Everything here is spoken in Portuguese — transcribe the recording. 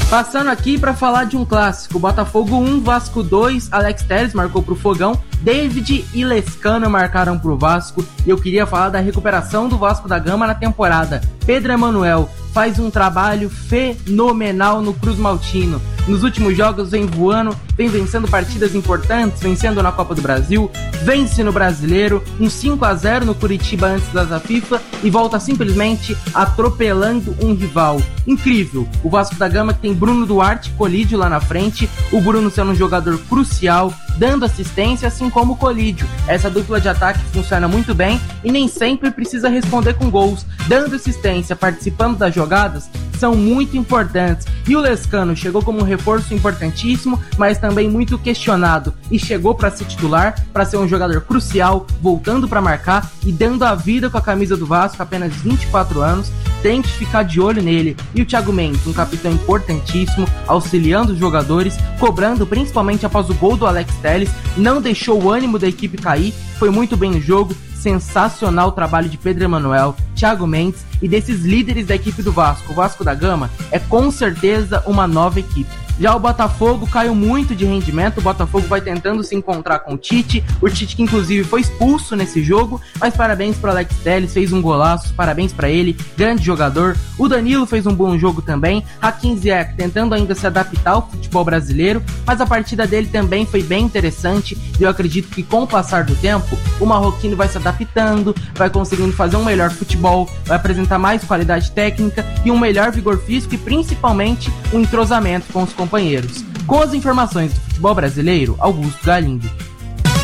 Passando aqui para falar de um clássico, Botafogo 1, Vasco 2, Alex Telles marcou pro Fogão, David e Lescano marcaram pro Vasco, e eu queria falar da recuperação do Vasco da Gama na temporada. Pedro Emanuel faz um trabalho fenomenal no Cruz Maltino. Nos últimos jogos vem voando, vem vencendo partidas importantes, vencendo na Copa do Brasil, vence no Brasileiro, um 5-0 no Curitiba antes da FIFA e volta simplesmente atropelando um rival. Incrível, o Vasco da Gama que tem Bruno Duarte e Colídio lá na frente, o Bruno sendo um jogador crucial, dando assistência, assim como o Colídio. Essa dupla de ataque funciona muito bem e nem sempre precisa responder com gols. Dando assistência, participando das jogadas, são muito importantes. E o Lescano chegou como um reforço importantíssimo, mas também muito questionado. E chegou para ser titular, para ser um jogador crucial, voltando para marcar e dando a vida com a camisa do Vasco, apenas 24 anos. Tem que ficar de olho nele. E o Thiago Mendes, um capitão importantíssimo, auxiliando os jogadores, cobrando principalmente após o gol do Alex Telles, não deixou o ânimo da equipe cair, foi muito bem no jogo. Sensacional o trabalho de Pedro Emanuel, Thiago Mendes e desses líderes da equipe do Vasco. O Vasco da Gama é com certeza uma nova equipe. Já o Botafogo caiu muito de rendimento, o Botafogo vai tentando se encontrar com o Tite que inclusive foi expulso nesse jogo, mas parabéns para Alex Telles, fez um golaço, parabéns para ele, grande jogador. O Danilo fez um bom jogo também, Hakim Ziyech tentando ainda se adaptar ao futebol brasileiro, mas a partida dele também foi bem interessante e eu acredito que com o passar do tempo, o marroquino vai se adaptando, vai conseguindo fazer um melhor futebol, vai apresentar mais qualidade técnica e um melhor vigor físico e principalmente um entrosamento com os companheiros. Com as informações do futebol brasileiro, Augusto Galindo.